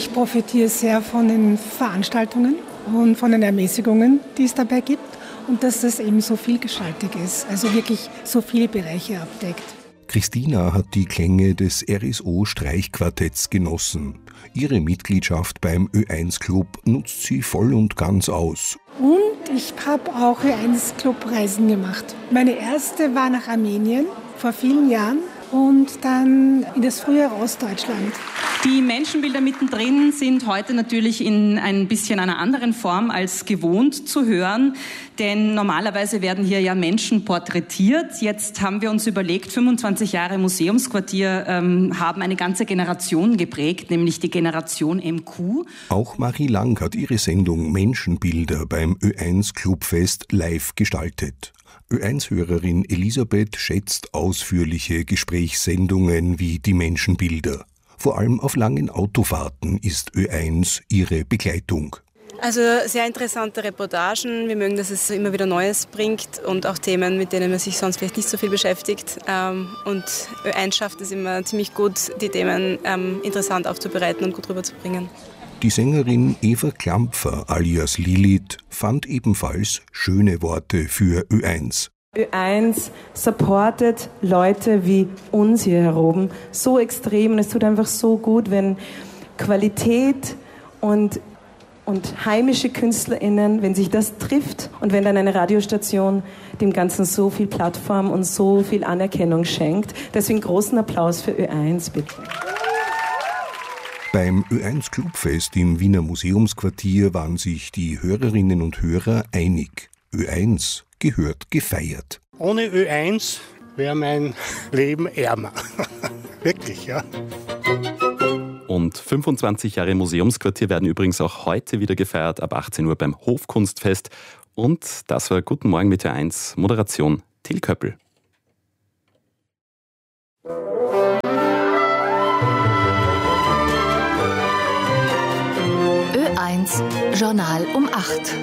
Ich profitiere sehr von den Veranstaltungen und von den Ermäßigungen, die es dabei gibt. Und dass das eben so vielgestaltig ist, also wirklich so viele Bereiche abdeckt. Christina hat die Klänge des RSO-Streichquartetts genossen. Ihre Mitgliedschaft beim Ö1-Club nutzt sie voll und ganz aus. Und ich habe auch Ö1-Club-Reisen gemacht. Meine erste war nach Armenien vor vielen Jahren und dann in das frühere Ostdeutschland. Die Menschenbilder mittendrin sind heute natürlich in ein bisschen einer anderen Form als gewohnt zu hören, denn normalerweise werden hier ja Menschen porträtiert. Jetzt haben wir uns überlegt, 25 Jahre Museumsquartier haben eine ganze Generation geprägt, nämlich die Generation MQ. Auch Marie Lang hat ihre Sendung Menschenbilder beim Ö1 Clubfest live gestaltet. Ö1-Hörerin Elisabeth schätzt ausführliche Gesprächssendungen wie die Menschenbilder. Vor allem auf langen Autofahrten ist Ö1 ihre Begleitung. Also sehr interessante Reportagen. Wir mögen, dass es immer wieder Neues bringt und auch Themen, mit denen man sich sonst vielleicht nicht so viel beschäftigt. Und Ö1 schafft es immer ziemlich gut, die Themen interessant aufzubereiten und gut rüberzubringen. Die Sängerin Eva Klampfer alias Lilith fand ebenfalls schöne Worte für Ö1. Ö1 supportet Leute wie uns hier heroben so extrem und es tut einfach so gut, wenn Qualität und heimische KünstlerInnen, wenn sich das trifft und wenn dann eine Radiostation dem Ganzen so viel Plattform und so viel Anerkennung schenkt. Deswegen großen Applaus für Ö1, bitte. Beim Ö1 Clubfest im Wiener Museumsquartier waren sich die Hörerinnen und Hörer einig. Ö1 gehört gefeiert. Ohne Ö1 wäre mein Leben ärmer. Wirklich, ja. Und 25 Jahre Museumsquartier werden übrigens auch heute wieder gefeiert, ab 18 Uhr beim Hofkunstfest. Und das war Guten Morgen mit Ö1, Moderation Till Köppel. Ö1 Journal um 8.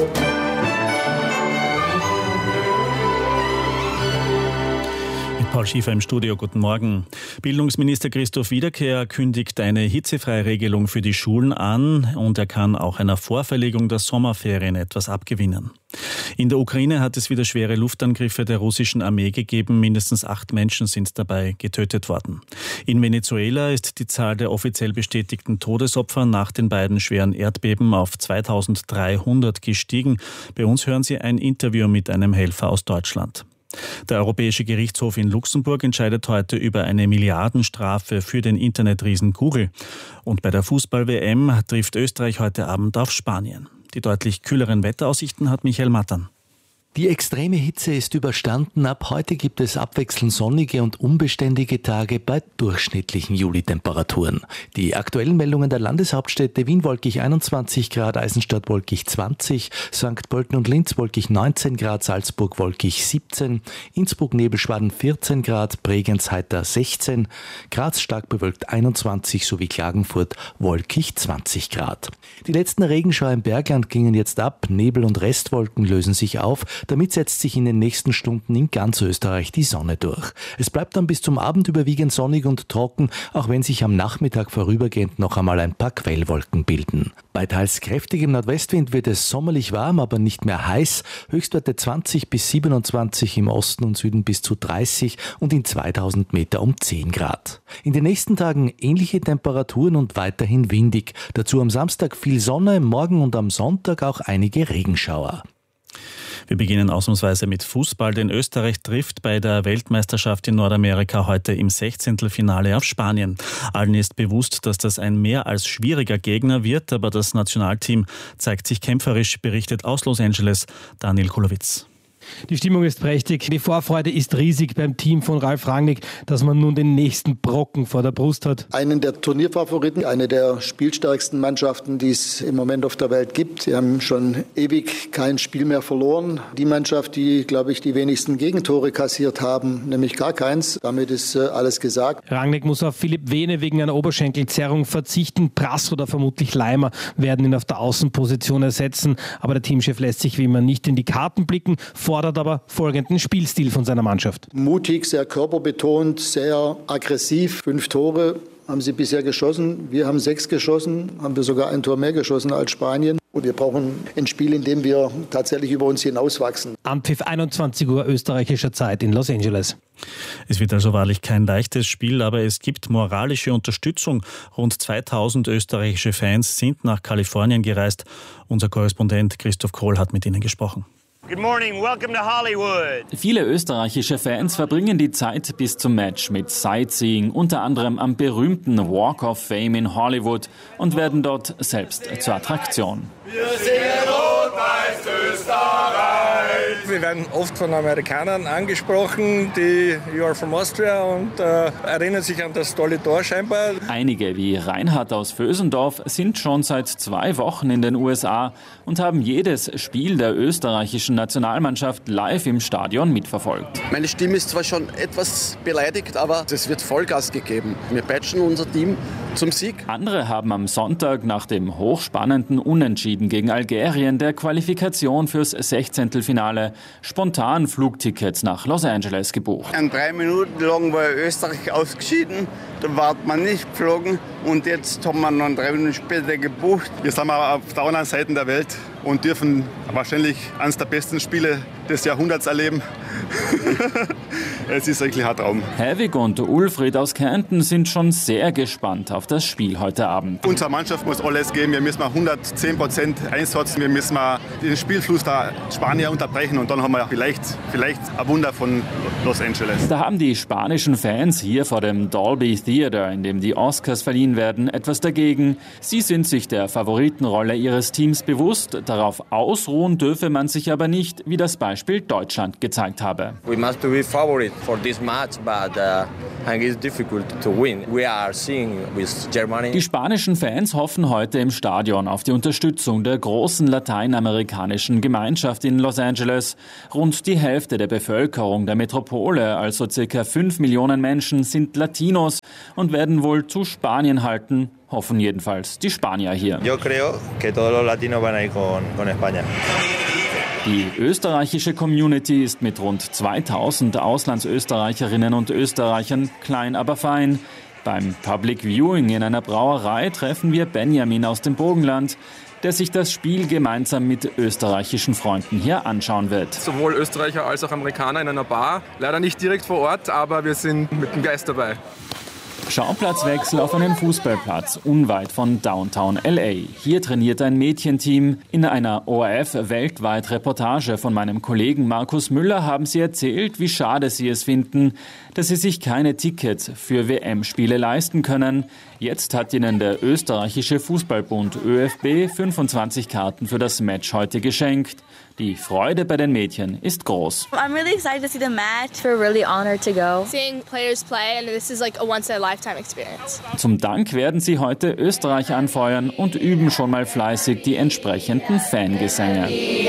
Paul Schiefer im Studio, guten Morgen. Bildungsminister Christoph Wiederkehr kündigt eine Hitzefreiregelung für die Schulen an und er kann auch einer Vorverlegung der Sommerferien etwas abgewinnen. In der Ukraine hat es wieder schwere Luftangriffe der russischen Armee gegeben. Mindestens 8 Menschen sind dabei getötet worden. In Venezuela ist die Zahl der offiziell bestätigten Todesopfer nach den beiden schweren Erdbeben auf 2300 gestiegen. Bei uns hören Sie ein Interview mit einem Helfer aus Deutschland. Der Europäische Gerichtshof in Luxemburg entscheidet heute über eine Milliardenstrafe für den Internetriesen Google. Und bei der Fußball-WM trifft Österreich heute Abend auf Spanien. Die deutlich kühleren Wetteraussichten hat Michael Mattern. Die extreme Hitze ist überstanden. Ab heute gibt es abwechselnd sonnige und unbeständige Tage bei durchschnittlichen Juli-Temperaturen. Die aktuellen Meldungen der Landeshauptstädte: Wien wolkig 21 Grad, Eisenstadt wolkig 20, St. Pölten und Linz wolkig 19 Grad, Salzburg wolkig 17, Innsbruck Nebelschwaden 14 Grad, Bregenz heiter 16, Graz stark bewölkt 21 sowie Klagenfurt wolkig 20 Grad. Die letzten Regenschauer im Bergland klingen jetzt ab, Nebel und Restwolken lösen sich auf. Damit setzt sich in den nächsten Stunden in ganz Österreich die Sonne durch. Es bleibt dann bis zum Abend überwiegend sonnig und trocken, auch wenn sich am Nachmittag vorübergehend noch einmal ein paar Quellwolken bilden. Bei teils kräftigem Nordwestwind wird es sommerlich warm, aber nicht mehr heiß. Höchstwerte 20 bis 27, im Osten und Süden bis zu 30 und in 2000 Meter um 10 Grad. In den nächsten Tagen ähnliche Temperaturen und weiterhin windig. Dazu am Samstag viel Sonne, morgen und am Sonntag auch einige Regenschauer. Wir beginnen ausnahmsweise mit Fußball, denn Österreich trifft bei der Weltmeisterschaft in Nordamerika heute im 16. auf Spanien. Allen ist bewusst, dass das ein mehr als schwieriger Gegner wird, aber das Nationalteam zeigt sich kämpferisch, berichtet aus Los Angeles Daniel Kulowitz. Die Stimmung ist prächtig, die Vorfreude ist riesig beim Team von Ralf Rangnick, dass man nun den nächsten Brocken vor der Brust hat. Einen der Turnierfavoriten, eine der spielstärksten Mannschaften, die es im Moment auf der Welt gibt. Sie haben schon ewig kein Spiel mehr verloren. Die Mannschaft, die, glaube ich, die wenigsten Gegentore kassiert haben, nämlich gar keins. Damit ist alles gesagt. Rangnick muss auf Philipp Wehne wegen einer Oberschenkelzerrung verzichten. Prass oder vermutlich Leimer werden ihn auf der Außenposition ersetzen. Aber der Teamchef lässt sich wie immer nicht in die Karten blicken, fordert aber folgenden Spielstil von seiner Mannschaft. Mutig, sehr körperbetont, sehr aggressiv. 5 Tore haben sie bisher geschossen. Wir haben 6 geschossen, haben wir sogar ein Tor mehr geschossen als Spanien. Und wir brauchen ein Spiel, in dem wir tatsächlich über uns hinauswachsen. Anpfiff 21 Uhr österreichischer Zeit in Los Angeles. Es wird also wahrlich kein leichtes Spiel, aber es gibt moralische Unterstützung. Rund 2000 österreichische Fans sind nach Kalifornien gereist. Unser Korrespondent Christoph Kohl hat mit ihnen gesprochen. Good morning, welcome to Hollywood. Viele österreichische Fans verbringen die Zeit bis zum Match mit Sightseeing, unter anderem am berühmten Walk of Fame in Hollywood und werden dort selbst zur Attraktion. Wir singen Rot-Weiß Österreich. Wir werden oft von Amerikanern angesprochen, die "You are from Austria" und erinnern sich an das tolle Tor scheinbar. Einige wie Reinhard aus Vösendorf sind schon seit 2 Wochen in den USA und haben jedes Spiel der österreichischen Nationalmannschaft live im Stadion mitverfolgt. Meine Stimme ist zwar schon etwas beleidigt, aber es wird Vollgas gegeben. Wir patchen unser Team zum Sieg. Andere haben am Sonntag nach dem hochspannenden Unentschieden gegen Algerien der Qualifikation fürs 16. Finale spontan Flugtickets nach Los Angeles gebucht. 3 Minuten lang war Österreich ausgeschieden, da war man nicht geflogen und jetzt haben wir noch 3 Minuten später gebucht. Wir sind auf der anderen Seite der Welt und dürfen wahrscheinlich eines der besten Spiele des Jahrhunderts erleben. Es ist wirklich ein Traum. Havik und Ulfried aus Kärnten sind schon sehr gespannt auf das Spiel heute Abend. Unsere Mannschaft muss alles geben. Wir müssen 110% einsetzen. Wir müssen den Spielfluss der Spanier unterbrechen und dann haben wir vielleicht ein Wunder von Los Angeles. Da haben die spanischen Fans hier vor dem Dolby Theater, in dem die Oscars verliehen werden, etwas dagegen. Sie sind sich der Favoritenrolle ihres Teams bewusst. Darauf ausruhen dürfe man sich aber nicht, wie das Beispiel Deutschland gezeigt habe. We must be favorite for this match, but I think it's difficult to win. We are seeing with Germany. Die spanischen Fans hoffen heute im Stadion auf die Unterstützung der großen lateinamerikanischen Gemeinschaft in Los Angeles. Rund die Hälfte der Bevölkerung der Metropole, also ca. 5 Millionen Menschen, sind Latinos und werden wohl zu Spanien halten. Hoffen jedenfalls die Spanier hier. Yo creo que todos los latinos van a ir con España. Die österreichische Community ist mit rund 2000 Auslandsösterreicherinnen und Österreichern klein, aber fein. Beim Public Viewing in einer Brauerei treffen wir Benjamin aus dem Burgenland, der sich das Spiel gemeinsam mit österreichischen Freunden hier anschauen wird. Sowohl Österreicher als auch Amerikaner in einer Bar. Leider nicht direkt vor Ort, aber wir sind mit dem Geist dabei. Schauplatzwechsel auf einem Fußballplatz unweit von Downtown LA. Hier trainiert ein Mädchenteam. In einer ORF-Weltweit-Reportage von meinem Kollegen Markus Müller haben sie erzählt, wie schade sie es finden, dass sie sich keine Tickets für WM-Spiele leisten können. Jetzt hat ihnen der österreichische Fußballbund ÖFB 25 Karten für das Match heute geschenkt. Die Freude bei den Mädchen ist groß. I'm really excited to see the match. We're really honored to go. Seeing players play and this is like a once-in-a-lifetime experience. Zum Dank werden sie heute Österreich anfeuern und üben schon mal fleißig die entsprechenden Fangesänge.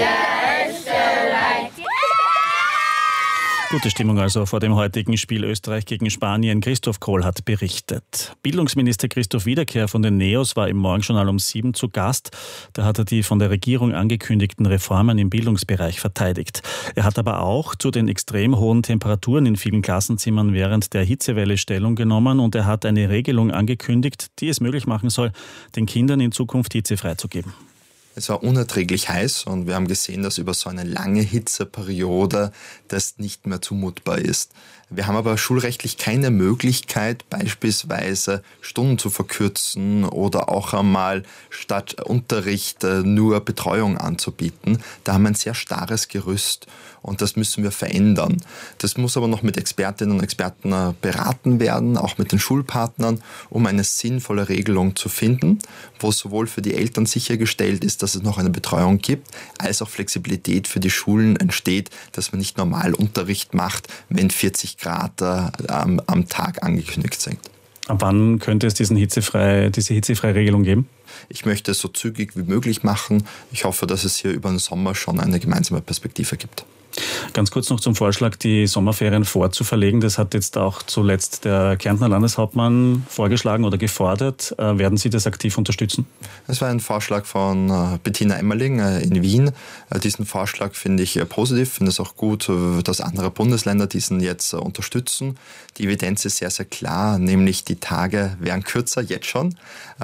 Gute Stimmung also vor dem heutigen Spiel Österreich gegen Spanien. Christoph Kohl hat berichtet. Bildungsminister Christoph Wiederkehr von den NEOS war im Morgenjournal um 7 zu Gast. Da hat er die von der Regierung angekündigten Reformen im Bildungsbereich verteidigt. Er hat aber auch zu den extrem hohen Temperaturen in vielen Klassenzimmern während der Hitzewelle Stellung genommen und er hat eine Regelung angekündigt, die es möglich machen soll, den Kindern in Zukunft hitzefrei zu geben. Es war unerträglich heiß und wir haben gesehen, dass über so eine lange Hitzeperiode das nicht mehr zumutbar ist. Wir haben aber schulrechtlich keine Möglichkeit, beispielsweise Stunden zu verkürzen oder auch einmal statt Unterricht nur Betreuung anzubieten. Da haben wir ein sehr starres Gerüst und das müssen wir verändern. Das muss aber noch mit Expertinnen und Experten beraten werden, auch mit den Schulpartnern, um eine sinnvolle Regelung zu finden, wo sowohl für die Eltern sichergestellt ist, dass es noch eine Betreuung gibt, als auch Flexibilität für die Schulen entsteht, dass man nicht normal Unterricht macht, wenn 40 Grad am Tag angekündigt sind. Ab wann könnte es diese hitzefreie Regelung geben? Ich möchte es so zügig wie möglich machen. Ich hoffe, dass es hier über den Sommer schon eine gemeinsame Perspektive gibt. Ganz kurz noch zum Vorschlag, die Sommerferien vorzuverlegen. Das hat jetzt auch zuletzt der Kärntner Landeshauptmann vorgeschlagen oder gefordert. Werden Sie das aktiv unterstützen? Das war ein Vorschlag von Bettina Emmerling in Wien. Diesen Vorschlag finde ich positiv, finde es auch gut, dass andere Bundesländer diesen jetzt unterstützen. Die Evidenz ist sehr, sehr klar, nämlich die Tage werden kürzer, jetzt schon.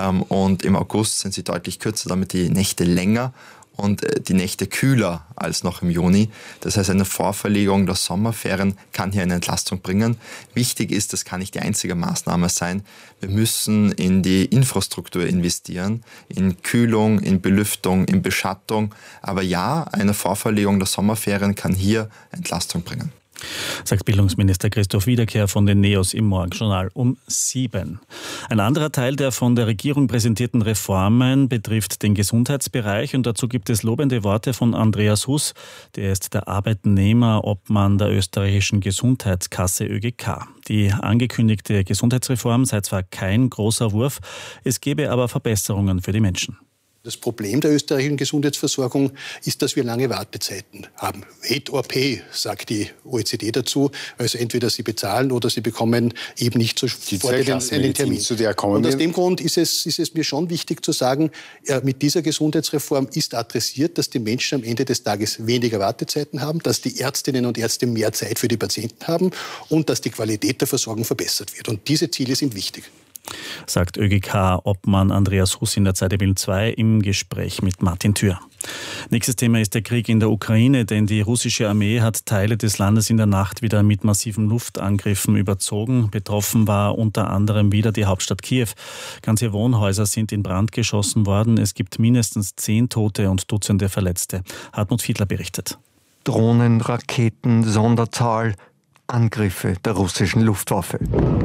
Und im August sind sie deutlich kürzer, damit die Nächte länger und die Nächte kühler als noch im Juni. Das heißt, eine Vorverlegung der Sommerferien kann hier eine Entlastung bringen. Wichtig ist, das kann nicht die einzige Maßnahme sein. Wir müssen in die Infrastruktur investieren, in Kühlung, in Belüftung, in Beschattung. Aber ja, eine Vorverlegung der Sommerferien kann hier Entlastung bringen. Sagt Bildungsminister Christoph Wiederkehr von den NEOS im Morgenjournal um 7. Ein anderer Teil der von der Regierung präsentierten Reformen betrifft den Gesundheitsbereich und dazu gibt es lobende Worte von Andreas Huss. Der ist der Arbeitnehmerobmann der österreichischen Gesundheitskasse ÖGK. Die angekündigte Gesundheitsreform sei zwar kein großer Wurf, es gebe aber Verbesserungen für die Menschen. Das Problem der österreichischen Gesundheitsversorgung ist, dass wir lange Wartezeiten haben. Wait or pay, sagt die OECD dazu. Also entweder Sie bezahlen oder Sie bekommen eben nicht sofort einen Termin. Und aus dem Grund ist es mir schon wichtig zu sagen, mit dieser Gesundheitsreform ist adressiert, dass die Menschen am Ende des Tages weniger Wartezeiten haben, dass die Ärztinnen und Ärzte mehr Zeit für die Patienten haben und dass die Qualität der Versorgung verbessert wird. Und diese Ziele sind wichtig. Sagt ÖGK-Obmann Andreas Huss in der Zeit Bild 2 im Gespräch mit Martin Thür. Nächstes Thema ist der Krieg in der Ukraine, denn die russische Armee hat Teile des Landes in der Nacht wieder mit massiven Luftangriffen überzogen. Betroffen war unter anderem wieder die Hauptstadt Kiew. Ganze Wohnhäuser sind in Brand geschossen worden. Es gibt mindestens 10 Tote und Dutzende Verletzte. Hartmut Fiedler berichtet. Drohnen, Raketen, Sonderzahl, Angriffe der russischen Luftwaffe.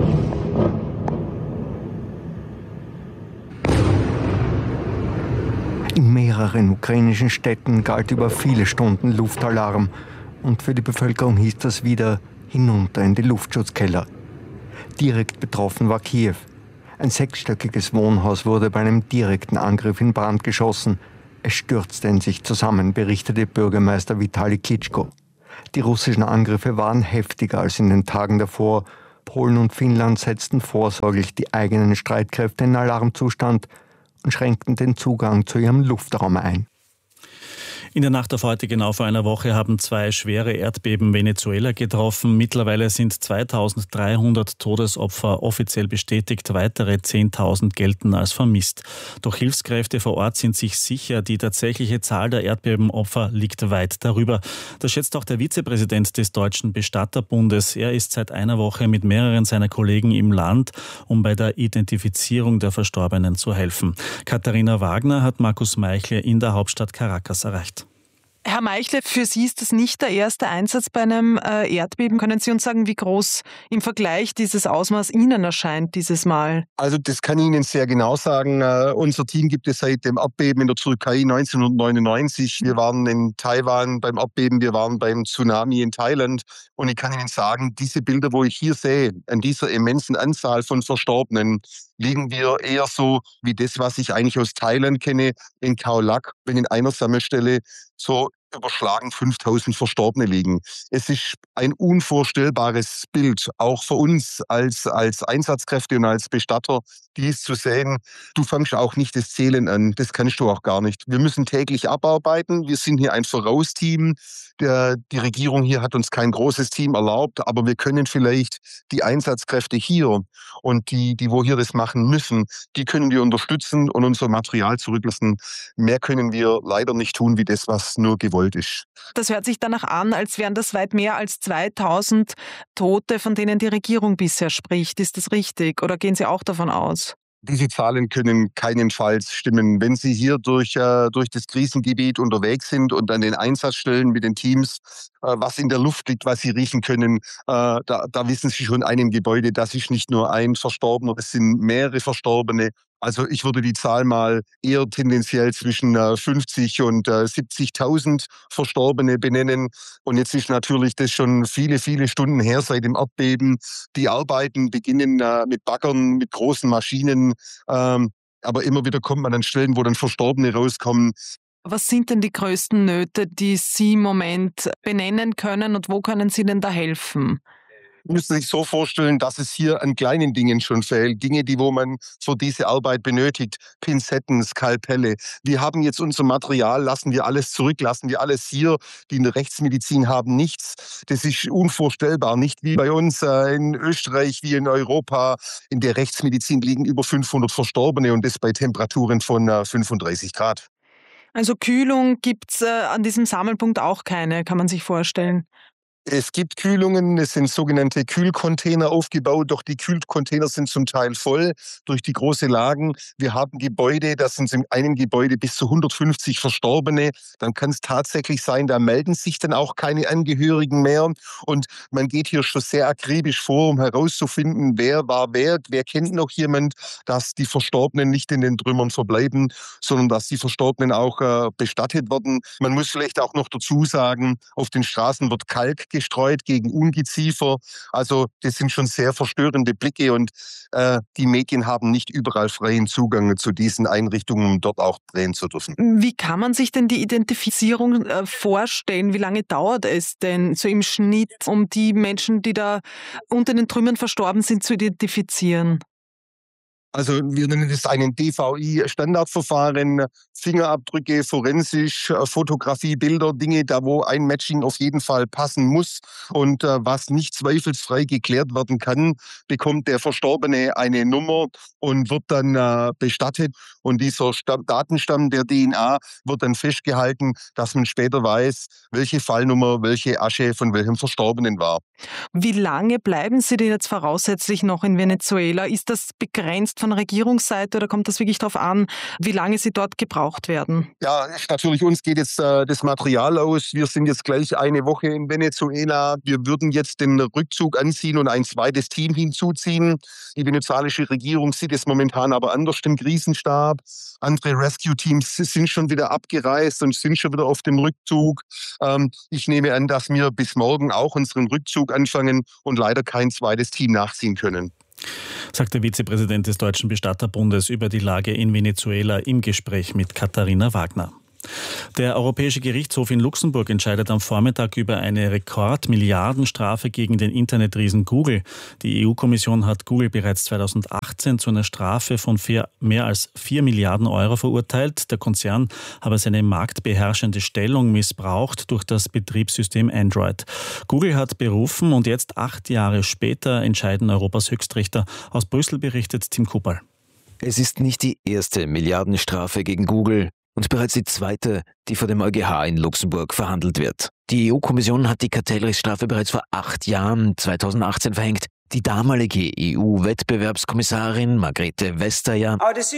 In mehreren ukrainischen Städten galt über viele Stunden Luftalarm und für die Bevölkerung hieß das wieder hinunter in die Luftschutzkeller. Direkt betroffen war Kiew. Ein 6-stöckiges Wohnhaus wurde bei einem direkten Angriff in Brand geschossen. Es stürzte in sich zusammen, berichtete Bürgermeister Vitali Klitschko. Die russischen Angriffe waren heftiger als in den Tagen davor. Polen und Finnland setzten vorsorglich die eigenen Streitkräfte in Alarmzustand und schränkten den Zugang zu ihrem Luftraum ein. In der Nacht auf heute, genau vor einer Woche, haben 2 schwere Erdbeben Venezuela getroffen. Mittlerweile sind 2300 Todesopfer offiziell bestätigt. Weitere 10.000 gelten als vermisst. Doch Hilfskräfte vor Ort sind sich sicher, die tatsächliche Zahl der Erdbebenopfer liegt weit darüber. Das schätzt auch der Vizepräsident des Deutschen Bestatterbundes. Er ist seit einer Woche mit mehreren seiner Kollegen im Land, um bei der Identifizierung der Verstorbenen zu helfen. Katharina Wagner hat Markus Meichler in der Hauptstadt Caracas erreicht. Herr Meichler, für Sie ist das nicht der erste Einsatz bei einem Erdbeben. Können Sie uns sagen, wie groß im Vergleich dieses Ausmaß Ihnen erscheint dieses Mal? Also das kann ich Ihnen sehr genau sagen. Unser Team gibt es seit dem Erdbeben in der Türkei 1999. Wir waren in Taiwan beim Erdbeben, wir waren beim Tsunami in Thailand. Und ich kann Ihnen sagen, diese Bilder, wo ich hier sehe, an dieser immensen Anzahl von Verstorbenen, liegen wir eher so wie das, was ich eigentlich aus Thailand kenne, in Khao Lak, wenn in einer Sammelstelle so überschlagen 5000 Verstorbene liegen. Es ist ein unvorstellbares Bild, auch für uns als Einsatzkräfte und als Bestatter, dies zu sehen. Du fängst auch nicht das Zählen an, das kannst du auch gar nicht. Wir müssen täglich abarbeiten, wir sind hier ein Vorausteam. Die Regierung hier hat uns kein großes Team erlaubt, aber wir können vielleicht die Einsatzkräfte hier und die wo hier das machen müssen, die können wir unterstützen und unser Material zurücklassen. Mehr können wir leider nicht tun, wie das, was nur gewollt ist. Das hört sich danach an, als wären das weit mehr als 2000 Tote, von denen die Regierung bisher spricht. Ist das richtig oder gehen Sie auch davon aus? Diese Zahlen können keinenfalls stimmen. Wenn Sie hier durch das Krisengebiet unterwegs sind und an den Einsatzstellen mit den Teams, was in der Luft liegt, was Sie riechen können, da wissen Sie schon einem Gebäude, das ist nicht nur ein Verstorbener, es sind mehrere Verstorbene. Also ich würde die Zahl mal eher tendenziell zwischen 50 und 70.000 Verstorbene benennen. Und jetzt ist natürlich das schon viele, viele Stunden her seit dem Erdbeben. Die Arbeiten beginnen mit Baggern, mit großen Maschinen. Aber immer wieder kommt man an Stellen, wo dann Verstorbene rauskommen. Was sind denn die größten Nöte, die Sie im Moment benennen können und wo können Sie denn da helfen? Man muss sich so vorstellen, dass es hier an kleinen Dingen schon fehlt. Dinge, wo man für diese Arbeit benötigt. Pinzetten, Skalpelle. Wir haben jetzt unser Material, lassen wir alles zurück, lassen wir alles hier. Die in der Rechtsmedizin haben nichts. Das ist unvorstellbar. Nicht wie bei uns in Österreich, wie in Europa. In der Rechtsmedizin liegen über 500 Verstorbene und das bei Temperaturen von 35 Grad. Also Kühlung gibt's an diesem Sammelpunkt auch keine, kann man sich vorstellen. Es gibt Kühlungen, es sind sogenannte Kühlcontainer aufgebaut, doch die Kühlcontainer sind zum Teil voll durch die großen Lagen. Wir haben Gebäude, da sind in einem Gebäude bis zu 150 Verstorbene. Dann kann es tatsächlich sein, da melden sich dann auch keine Angehörigen mehr. Und man geht hier schon sehr akribisch vor, um herauszufinden, wer war wer kennt noch jemand, dass die Verstorbenen nicht in den Trümmern verbleiben, sondern dass die Verstorbenen auch bestattet werden. Man muss vielleicht auch noch dazu sagen, auf den Straßen wird Kalk gestreut gegen Ungeziefer. Also das sind schon sehr verstörende Blicke und die Medien haben nicht überall freien Zugang zu diesen Einrichtungen, um dort auch drehen zu dürfen. Wie kann man sich denn die Identifizierung vorstellen? Wie lange dauert es denn so im Schnitt, um die Menschen, die da unter den Trümmern verstorben sind, zu identifizieren? Also wir nennen das einen DVI-Standardverfahren, Fingerabdrücke, forensisch, Fotografie, Bilder, Dinge, da wo ein Matching auf jeden Fall passen muss. Und was nicht zweifelsfrei geklärt werden kann, bekommt der Verstorbene eine Nummer und wird dann bestattet. Und dieser Datenstamm der DNA wird dann festgehalten, dass man später weiß, welche Fallnummer, welche Asche von welchem Verstorbenen war. Wie lange bleiben Sie denn jetzt voraussichtlich noch in Venezuela? Ist das begrenzt von Regierungsseite oder kommt das wirklich darauf an, wie lange Sie dort gebraucht werden? Ja, natürlich, uns geht jetzt das Material aus. Wir sind jetzt gleich eine Woche in Venezuela. Wir würden jetzt den Rückzug anziehen und ein zweites Team hinzuziehen. Die venezuelische Regierung sieht es momentan aber anders im Krisenstab. Andere Rescue-Teams sind schon wieder abgereist und sind schon wieder auf dem Rückzug. Ich nehme an, dass wir bis morgen auch unseren Rückzug anfangen und leider kein zweites Team nachziehen können. Sagt der Vizepräsident des Deutschen Bestatterbundes über die Lage in Venezuela im Gespräch mit Katharina Wagner. Der Europäische Gerichtshof in Luxemburg entscheidet am Vormittag über eine Rekordmilliardenstrafe gegen den Internetriesen Google. Die EU-Kommission hat Google bereits 2018 zu einer Strafe von mehr als 4 Milliarden Euro verurteilt. Der Konzern habe seine marktbeherrschende Stellung missbraucht durch das Betriebssystem Android. Google hat berufen und jetzt 8 Jahre später entscheiden Europas Höchstrichter. Aus Brüssel berichtet Tim Kupperl. Es ist nicht die erste Milliardenstrafe gegen Google. Und bereits die zweite, die vor dem EuGH in Luxemburg verhandelt wird. Die EU-Kommission hat die Kartellrechtsstrafe bereits vor 8 Jahren, 2018, verhängt. Die damalige EU-Wettbewerbskommissarin Margrethe Vestager: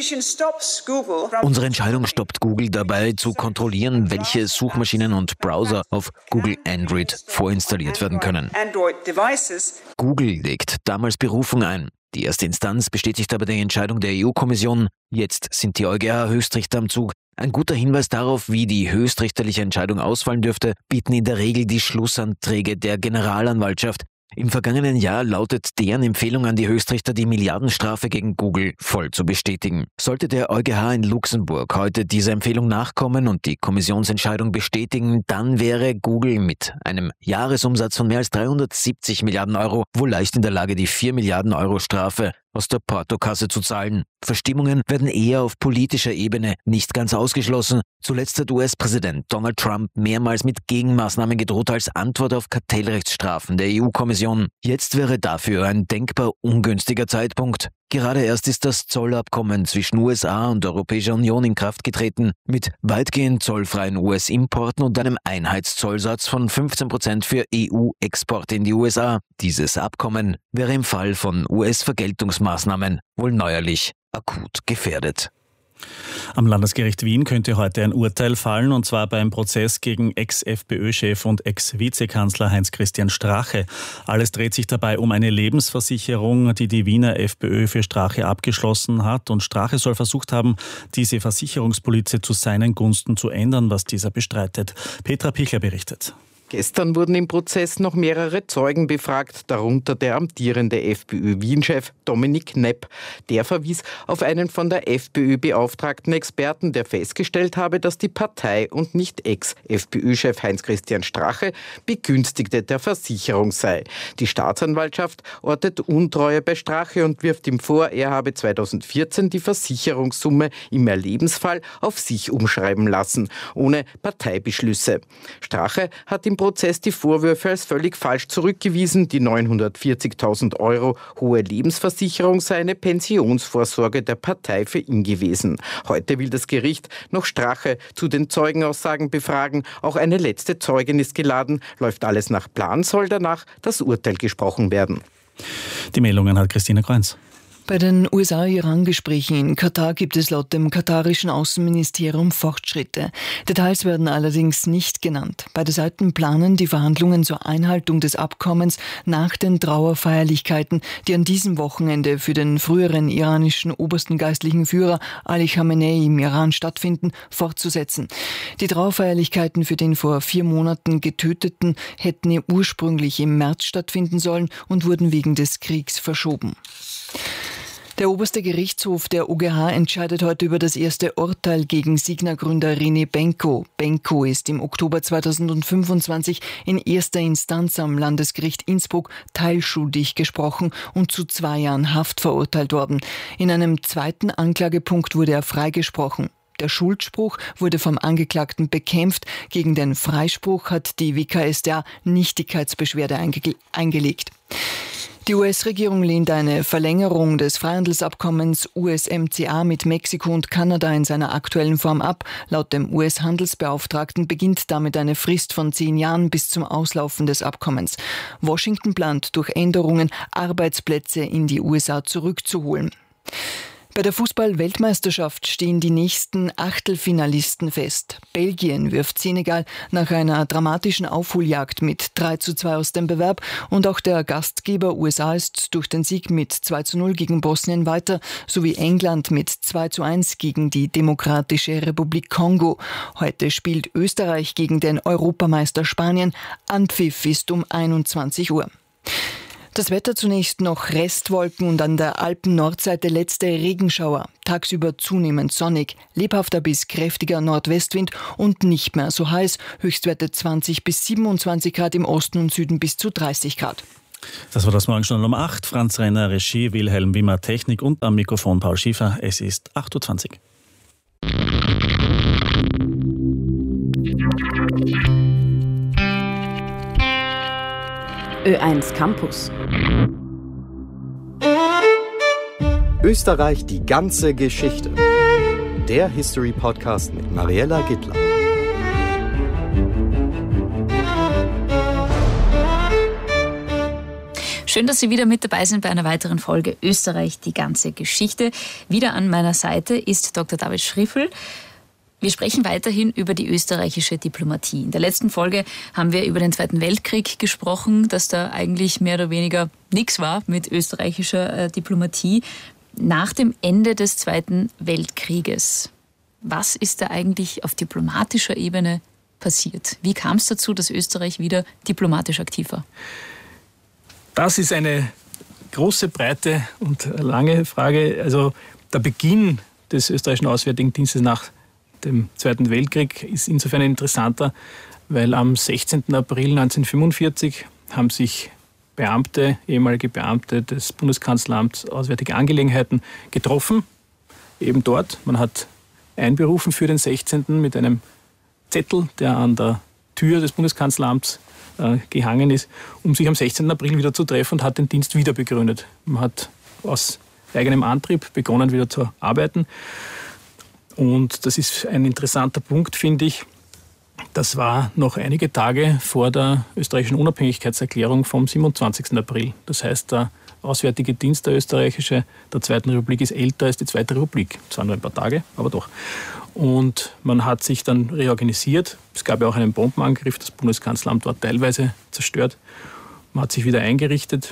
Unsere Entscheidung stoppt Google dabei, zu kontrollieren, welche Suchmaschinen und Browser auf Google Android vorinstalliert werden können. Google legt damals Berufung ein. Die erste Instanz bestätigt aber die Entscheidung der EU-Kommission. Jetzt sind die EuGH-Höchstrichter am Zug. Ein guter Hinweis darauf, wie die höchstrichterliche Entscheidung ausfallen dürfte, bieten in der Regel die Schlussanträge der Generalanwaltschaft. Im vergangenen Jahr lautet deren Empfehlung an die Höchstrichter, die Milliardenstrafe gegen Google voll zu bestätigen. Sollte der EuGH in Luxemburg heute dieser Empfehlung nachkommen und die Kommissionsentscheidung bestätigen, dann wäre Google mit einem Jahresumsatz von mehr als 370 Milliarden Euro wohl leicht in der Lage, die 4 Milliarden Euro Strafe aus der Portokasse zu zahlen. Verstimmungen werden eher auf politischer Ebene nicht ganz ausgeschlossen. Zuletzt hat US-Präsident Donald Trump mehrmals mit Gegenmaßnahmen gedroht als Antwort auf Kartellrechtsstrafen der EU-Kommission. Jetzt wäre dafür ein denkbar ungünstiger Zeitpunkt. Gerade erst ist das Zollabkommen zwischen USA und Europäischer Union in Kraft getreten, mit weitgehend zollfreien US-Importen und einem Einheitszollsatz von 15% für EU-Exporte in die USA. Dieses Abkommen wäre im Fall von US-Vergeltungsmaßnahmen wohl neuerlich akut gefährdet. Am Landesgericht Wien könnte heute ein Urteil fallen, und zwar beim Prozess gegen Ex-FPÖ-Chef und Ex-Vizekanzler Heinz-Christian Strache. Alles dreht sich dabei um eine Lebensversicherung, die die Wiener FPÖ für Strache abgeschlossen hat, und Strache soll versucht haben, diese Versicherungspolize zu seinen Gunsten zu ändern, was dieser bestreitet. Petra Pichler berichtet. Gestern wurden im Prozess noch mehrere Zeugen befragt, darunter der amtierende FPÖ-Wien-Chef Dominik Nepp. Der verwies auf einen von der FPÖ beauftragten Experten, der festgestellt habe, dass die Partei und nicht Ex-FPÖ-Chef Heinz-Christian Strache Begünstigte der Versicherung sei. Die Staatsanwaltschaft ortet Untreue bei Strache und wirft ihm vor, er habe 2014 die Versicherungssumme im Erlebensfall auf sich umschreiben lassen, ohne Parteibeschlüsse. Strache hat im Prozess die Vorwürfe als völlig falsch zurückgewiesen. Die 940.000 € hohe Lebensversicherung sei eine Pensionsvorsorge der Partei für ihn gewesen. Heute will das Gericht noch Strache zu den Zeugenaussagen befragen. Auch eine letzte Zeugin ist geladen. Läuft alles nach Plan, soll danach das Urteil gesprochen werden. Die Meldungen hat Christina Kreuz. Bei den USA-Iran-Gesprächen in Katar gibt es laut dem katarischen Außenministerium Fortschritte. Details werden allerdings nicht genannt. Beide Seiten planen die Verhandlungen zur Einhaltung des Abkommens nach den Trauerfeierlichkeiten, die an diesem Wochenende für den früheren iranischen obersten geistlichen Führer Ali Khamenei im Iran stattfinden, fortzusetzen. Die Trauerfeierlichkeiten für den vor 4 Monaten Getöteten hätten ursprünglich im März stattfinden sollen und wurden wegen des Kriegs verschoben. Der oberste Gerichtshof der OGH entscheidet heute über das erste Urteil gegen Signa-Gründer René Benko. Benko ist im Oktober 2025 in erster Instanz am Landesgericht Innsbruck teilschuldig gesprochen und zu 2 Jahren Haft verurteilt worden. In einem zweiten Anklagepunkt wurde er freigesprochen. Der Schuldspruch wurde vom Angeklagten bekämpft. Gegen den Freispruch hat die WKStA Nichtigkeitsbeschwerde eingelegt. Die US-Regierung lehnt eine Verlängerung des Freihandelsabkommens USMCA mit Mexiko und Kanada in seiner aktuellen Form ab. Laut dem US-Handelsbeauftragten beginnt damit eine Frist von 10 Jahren bis zum Auslaufen des Abkommens. Washington plant durch Änderungen, Arbeitsplätze in die USA zurückzuholen. Bei der Fußball-Weltmeisterschaft stehen die nächsten Achtelfinalisten fest. Belgien wirft Senegal nach einer dramatischen Aufholjagd mit 3:2 aus dem Bewerb und auch der Gastgeber USA ist durch den Sieg mit 2:0 gegen Bosnien weiter, sowie England mit 2:1 gegen die Demokratische Republik Kongo. Heute spielt Österreich gegen den Europameister Spanien. Anpfiff ist um 21 Uhr. Das Wetter zunächst noch Restwolken und an der Alpen-Nordseite letzte Regenschauer. Tagsüber zunehmend sonnig, lebhafter bis kräftiger Nordwestwind und nicht mehr so heiß. Höchstwerte 20 bis 27 Grad im Osten und Süden bis zu 30 Grad. Das war das Morgenjournal um 8. Franz Renner, Regie, Wilhelm Wimmer, Technik und am Mikrofon Paul Schiefer. Es ist 8:20 Uhr. Ö1 Campus. Österreich, die ganze Geschichte. Der History-Podcast mit Mariella Gittler. Schön, dass Sie wieder mit dabei sind bei einer weiteren Folge Österreich, die ganze Geschichte. Wieder an meiner Seite ist Dr. David Schriffel. Wir sprechen weiterhin über die österreichische Diplomatie. In der letzten Folge haben wir über den Zweiten Weltkrieg gesprochen, dass da eigentlich mehr oder weniger nichts war mit österreichischer Diplomatie. Nach dem Ende des Zweiten Weltkrieges, was ist da eigentlich auf diplomatischer Ebene passiert? Wie kam es dazu, dass Österreich wieder diplomatisch aktiv war? Das ist eine große, breite und lange Frage. Also der Beginn des österreichischen Auswärtigen Dienstes nach dem Zweiten Weltkrieg ist insofern interessanter, weil am 16. April 1945 haben sich ehemalige Beamte des Bundeskanzleramts Auswärtige Angelegenheiten getroffen, eben dort. Man hat einberufen für den 16. mit einem Zettel, der an der Tür des Bundeskanzleramts gehangen ist, um sich am 16. April wieder zu treffen und hat den Dienst wieder begründet. Man hat aus eigenem Antrieb begonnen, wieder zu arbeiten. Und das ist ein interessanter Punkt, finde ich. Das war noch einige Tage vor der österreichischen Unabhängigkeitserklärung vom 27. April. Das heißt, der Auswärtige Dienst der österreichische der Zweiten Republik ist älter als die Zweite Republik. Zwar nur ein paar Tage, aber doch. Und man hat sich dann reorganisiert. Es gab ja auch einen Bombenangriff. Das Bundeskanzleramt war teilweise zerstört. Man hat sich wieder eingerichtet.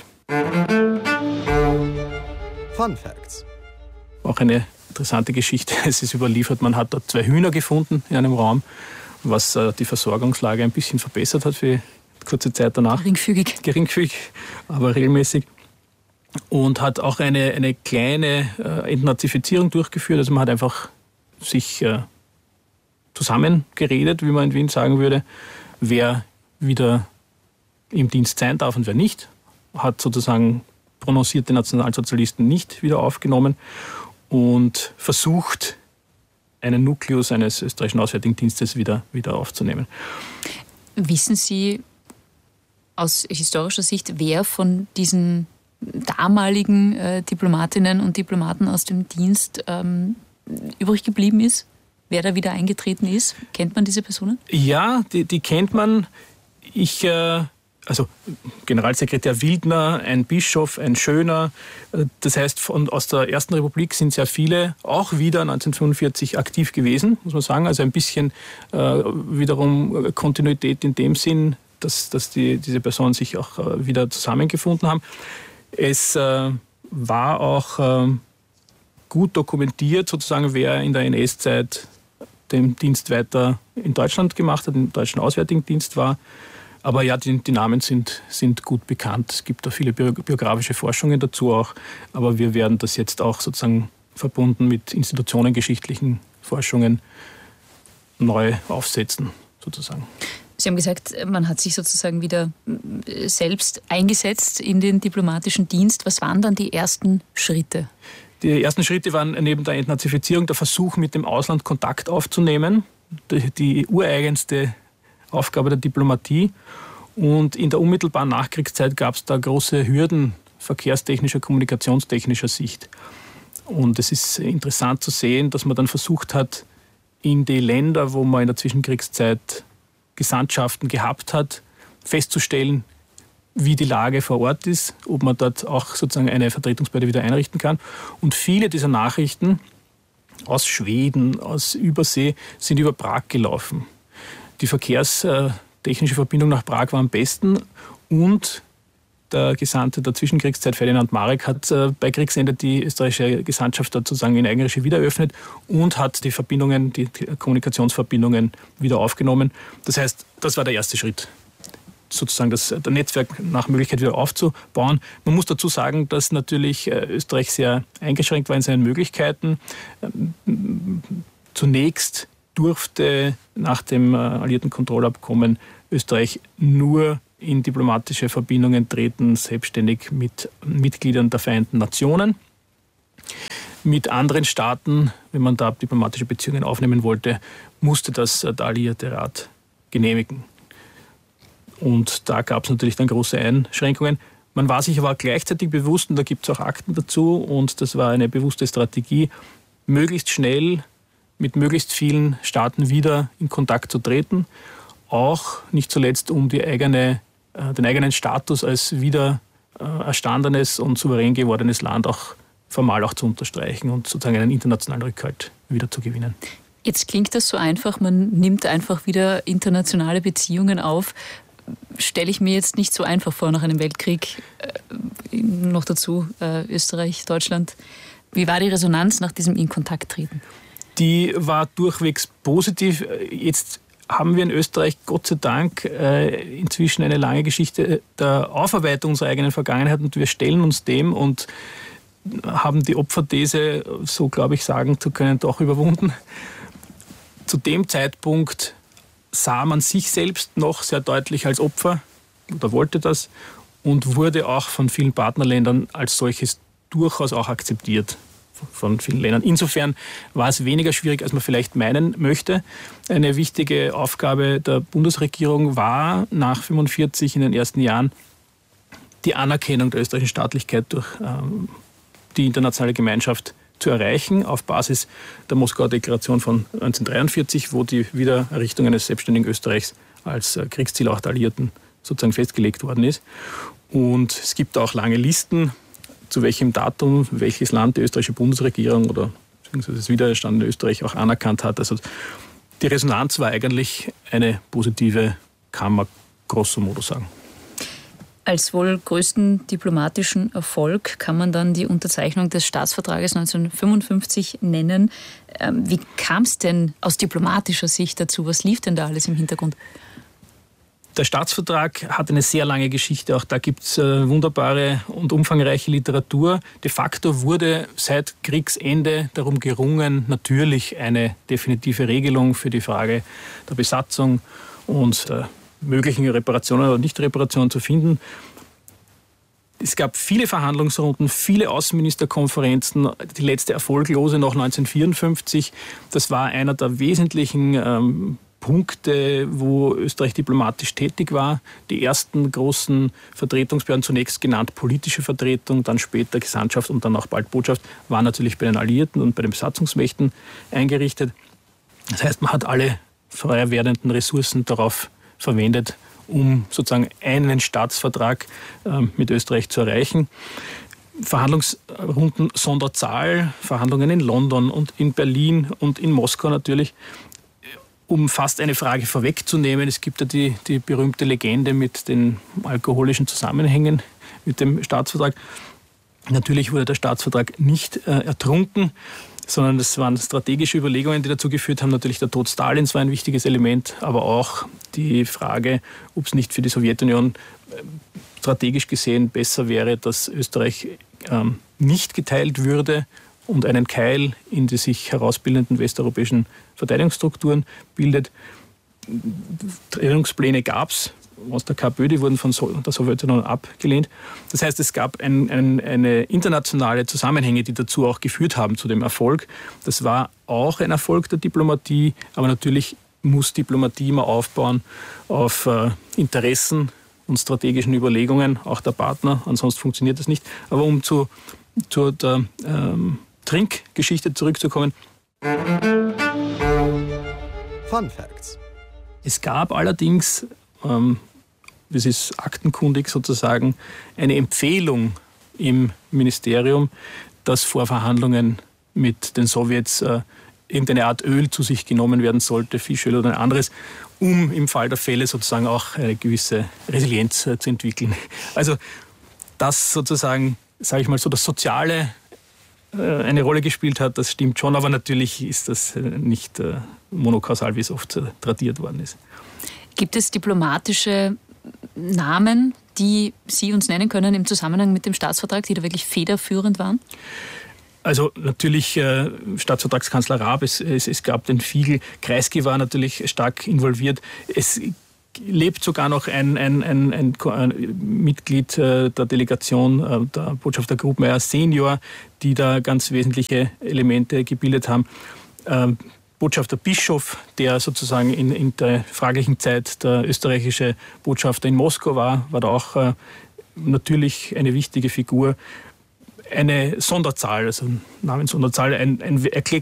Fun Facts. Auch eine interessante Geschichte. Es ist überliefert, man hat dort 2 Hühner gefunden in einem Raum. was die Versorgungslage ein bisschen verbessert hat für kurze Zeit danach. Geringfügig, aber regelmäßig. Und hat auch eine kleine Entnazifizierung durchgeführt. Also man hat einfach sich zusammengeredet, wie man in Wien sagen würde, wer wieder im Dienst sein darf und wer nicht. Hat sozusagen prononcierte Nationalsozialisten nicht wieder aufgenommen und versucht, einen Nukleus eines österreichischen Auswärtigen Dienstes wieder aufzunehmen. Wissen Sie aus historischer Sicht, wer von diesen damaligen Diplomatinnen und Diplomaten aus dem Dienst übrig geblieben ist? Wer da wieder eingetreten ist? Kennt man diese Personen? Ja, die kennt man. Also Generalsekretär Wildner, ein Bischof, ein Schöner. Das heißt, aus der Ersten Republik sind sehr viele auch wieder 1945 aktiv gewesen, muss man sagen. Also ein bisschen wiederum Kontinuität in dem Sinn, dass diese Personen sich auch wieder zusammengefunden haben. Es war auch gut dokumentiert, sozusagen, wer in der NS-Zeit den Dienst weiter in Deutschland gemacht hat, im deutschen Auswärtigen Dienst war. Aber ja, die Namen sind gut bekannt. Es gibt da viele biografische Forschungen dazu auch. Aber wir werden das jetzt auch sozusagen verbunden mit institutionengeschichtlichen Forschungen neu aufsetzen, sozusagen. Sie haben gesagt, man hat sich sozusagen wieder selbst eingesetzt in den diplomatischen Dienst. Was waren dann die ersten Schritte? Die ersten Schritte waren neben der Entnazifizierung der Versuch, mit dem Ausland Kontakt aufzunehmen. Die ureigenste Aufgabe der Diplomatie. Und in der unmittelbaren Nachkriegszeit gab es da große Hürden verkehrstechnischer, kommunikationstechnischer Sicht. Und es ist interessant zu sehen, dass man dann versucht hat, in die Länder, wo man in der Zwischenkriegszeit Gesandtschaften gehabt hat, festzustellen, wie die Lage vor Ort ist, ob man dort auch sozusagen eine Vertretungsbehörde wieder einrichten kann. Und viele dieser Nachrichten aus Schweden, aus Übersee, sind über Prag gelaufen. Die verkehrstechnische Verbindung nach Prag war am besten und der Gesandte der Zwischenkriegszeit, Ferdinand Marek, hat bei Kriegsende die österreichische Gesandtschaft dort sozusagen in Eigenregie wieder eröffnet und hat die Kommunikationsverbindungen wieder aufgenommen. Das heißt, das war der erste Schritt, sozusagen das Netzwerk nach Möglichkeit wieder aufzubauen. Man muss dazu sagen, dass natürlich Österreich sehr eingeschränkt war in seinen Möglichkeiten. Zunächst durfte nach dem alliierten Kontrollabkommen Österreich nur in diplomatische Verbindungen treten, selbstständig mit Mitgliedern der Vereinten Nationen. Mit anderen Staaten, wenn man da diplomatische Beziehungen aufnehmen wollte, musste das der Alliierte Rat genehmigen. Und da gab es natürlich dann große Einschränkungen. Man war sich aber gleichzeitig bewusst, und da gibt es auch Akten dazu, und das war eine bewusste Strategie, möglichst schnell mit möglichst vielen Staaten wieder in Kontakt zu treten, auch nicht zuletzt, um den eigenen Status als wieder erstandenes und souverän gewordenes Land auch formal auch zu unterstreichen und sozusagen einen internationalen Rückhalt wieder zu gewinnen. Jetzt klingt das so einfach, man nimmt einfach wieder internationale Beziehungen auf. Stelle ich mir jetzt nicht so einfach vor nach einem Weltkrieg, noch dazu Österreich, Deutschland. Wie war die Resonanz nach diesem In-Kontakt-Treten? Die war durchwegs positiv. Jetzt haben wir in Österreich Gott sei Dank inzwischen eine lange Geschichte der Aufarbeitung unserer eigenen Vergangenheit und wir stellen uns dem und haben die Opferthese, so glaube ich sagen zu können, doch überwunden. Zu dem Zeitpunkt sah man sich selbst noch sehr deutlich als Opfer oder wollte das und wurde auch von vielen Partnerländern als solches durchaus auch akzeptiert. Von vielen Ländern. Insofern war es weniger schwierig, als man vielleicht meinen möchte. Eine wichtige Aufgabe der Bundesregierung war nach 1945 in den ersten Jahren die Anerkennung der österreichischen Staatlichkeit durch die internationale Gemeinschaft zu erreichen, auf Basis der Moskauer Deklaration von 1943, wo die Wiedererrichtung eines selbstständigen Österreichs als Kriegsziel auch der Alliierten sozusagen festgelegt worden ist. Und es gibt auch lange Listen, zu welchem Datum welches Land die österreichische Bundesregierung oder beziehungsweise das wiedererstandene Österreich auch anerkannt hat. Also die Resonanz war eigentlich eine positive, kann man grosso modo sagen. Als wohl größten diplomatischen Erfolg kann man dann die Unterzeichnung des Staatsvertrages 1955 nennen. Wie kam es denn aus diplomatischer Sicht dazu? Was lief denn da alles im Hintergrund? Der Staatsvertrag hat eine sehr lange Geschichte. Auch da gibt es wunderbare und umfangreiche Literatur. De facto wurde seit Kriegsende darum gerungen, natürlich eine definitive Regelung für die Frage der Besatzung und möglichen Reparationen oder Nicht-Reparationen zu finden. Es gab viele Verhandlungsrunden, viele Außenministerkonferenzen. Die letzte erfolglose noch 1954. Das war einer der wesentlichen Punkte, wo Österreich diplomatisch tätig war. Die ersten großen Vertretungsbehörden, zunächst genannt politische Vertretung, dann später Gesandtschaft und dann auch bald Botschaft, waren natürlich bei den Alliierten und bei den Besatzungsmächten eingerichtet. Das heißt, man hat alle frei werdenden Ressourcen darauf verwendet, um sozusagen einen Staatsvertrag mit Österreich zu erreichen. Verhandlungsrunden Sonderzahl, Verhandlungen in London und in Berlin und in Moskau natürlich. Um fast eine Frage vorwegzunehmen, es gibt ja die berühmte Legende mit den alkoholischen Zusammenhängen mit dem Staatsvertrag. Natürlich wurde der Staatsvertrag nicht ertrunken, sondern es waren strategische Überlegungen, die dazu geführt haben. Natürlich der Tod Stalins war ein wichtiges Element, aber auch die Frage, ob es nicht für die Sowjetunion strategisch gesehen besser wäre, dass Österreich nicht geteilt würde und einen Keil in die sich herausbildenden westeuropäischen Verteidigungsstrukturen bildet. Trennungspläne gab es aus der KPÖ, die wurden von der Sowjetunion abgelehnt. Das heißt, es gab eine internationale Zusammenhänge, die dazu auch geführt haben, zu dem Erfolg. Das war auch ein Erfolg der Diplomatie, aber natürlich muss Diplomatie immer aufbauen auf Interessen und strategischen Überlegungen, auch der Partner, ansonsten funktioniert das nicht. Aber um zur der Trinkgeschichte zurückzukommen. Fun Facts. Es gab allerdings, das ist aktenkundig sozusagen, eine Empfehlung im Ministerium, dass vor Verhandlungen mit den Sowjets irgendeine Art Öl zu sich genommen werden sollte, Fischöl oder ein anderes, um im Fall der Fälle sozusagen auch eine gewisse Resilienz zu entwickeln. Also das sozusagen, sage ich mal so, das Soziale eine Rolle gespielt hat, das stimmt schon, aber natürlich ist das nicht monokausal, wie es oft tradiert worden ist. Gibt es diplomatische Namen, die Sie uns nennen können im Zusammenhang mit dem Staatsvertrag, die da wirklich federführend waren? Also natürlich Staatsvertragskanzler Raab, es gab den Fiegel, Kreisky war natürlich stark involviert. Es lebt sogar noch ein Mitglied der Delegation, der Botschafter Grubmeier Senior, die da ganz wesentliche Elemente gebildet haben. Botschafter Bischof, der sozusagen in der fraglichen Zeit der österreichische Botschafter in Moskau war da auch natürlich eine wichtige Figur. Eine Sonderzahl, also Namenssonderzahl, ein